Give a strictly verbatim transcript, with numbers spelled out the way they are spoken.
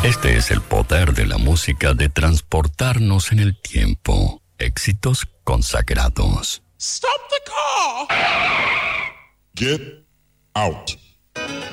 Este es el poder de la música de transportarnos en el tiempo. Éxitos consagrados. Stop the car! Get out.